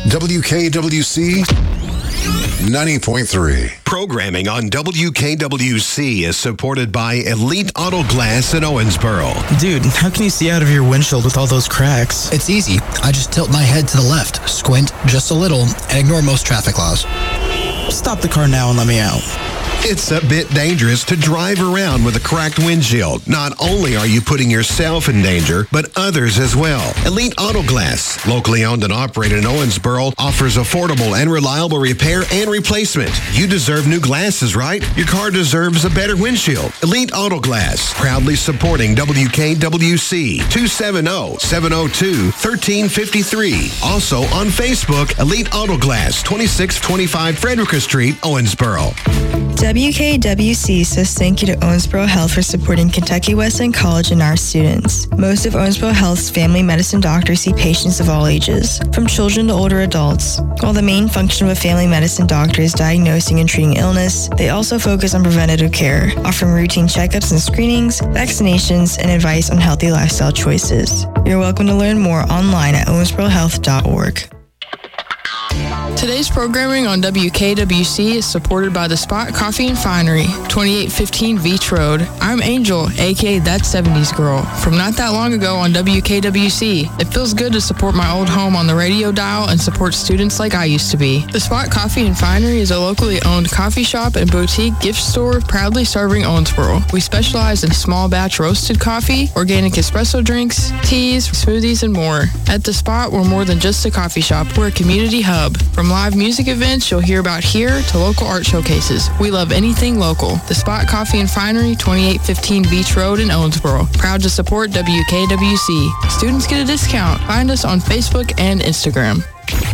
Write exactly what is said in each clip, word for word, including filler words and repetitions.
W K W C ninety point three. Programming on W K W C is supported by Elite Auto Glass in Owensboro. Dude, how can you see out of your windshield with all those cracks? It's easy. I just tilt my head to the left, squint just a little, and ignore most traffic laws. Stop the car now and let me out. It's a bit dangerous to drive around with a cracked windshield. Not only are you putting yourself in danger, but others as well. Elite Auto Glass, locally owned and operated in Owensboro, offers affordable and reliable repair and replacement. You deserve new glasses, right? Your car deserves a better windshield. Elite Auto Glass, proudly supporting W K W C, two seven zero, seven zero two, one three five three. Also on Facebook, Elite Auto Glass, twenty-six twenty-five Frederica Street, Owensboro. W K W C says thank you to Owensboro Health for supporting Kentucky Wesleyan College and our students. Most of Owensboro Health's family medicine doctors see patients of all ages, from children to older adults. While the main function of a family medicine doctor is diagnosing and treating illness, they also focus on preventative care, offering routine checkups and screenings, vaccinations, and advice on healthy lifestyle choices. You're welcome to learn more online at owensboro health dot org. Today's programming on W K W C is supported by The Spot Coffee and Finery, twenty-eight fifteen Beach Road. I'm Angel, aka That seventies Girl, from not that long ago on W K W C. It feels good to support my old home on the radio dial and support students like I used to be. The Spot Coffee and Finery is a locally owned coffee shop and boutique gift store proudly serving Owensboro. We specialize in small batch roasted coffee, organic espresso drinks, teas, smoothies, and more. At The Spot, we're more than just a coffee shop. We're a community hub. From live music events you'll hear about here to local art showcases, we love anything local. The Spot Coffee and Finery, twenty-eight fifteen Beach Road in Owensboro. Proud to support W K W C. Students get a discount. Find us on Facebook and Instagram.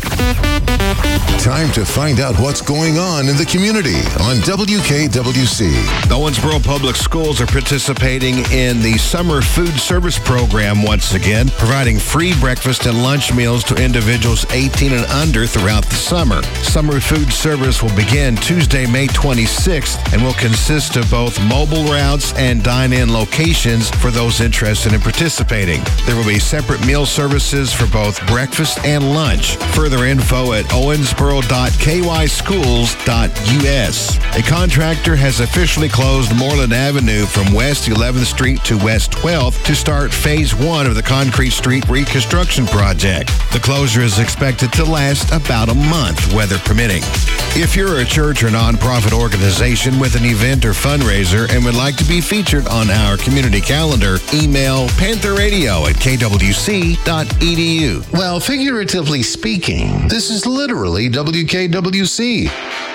Time to find out what's going on in the community on W K W C. The Owensboro Public Schools are participating in the Summer Food Service Program once again, providing free breakfast and lunch meals to individuals eighteen and under throughout the summer. Summer Food Service will begin Tuesday, May twenty-sixth, and will consist of both mobile routes and dine-in locations for those interested in participating. There will be separate meal services for both breakfast and lunch. Further info at owensboro dot k y schools dot u s. A contractor has officially closed Moreland Avenue from West eleventh Street to West twelfth to start Phase one of the Concrete Street reconstruction project. The closure is expected to last about a month, weather permitting. If you're a church or nonprofit organization with an event or fundraiser and would like to be featured on our community calendar, email panther radio at k w c dot e d u. Well, figuratively speaking, this is literally W K W C.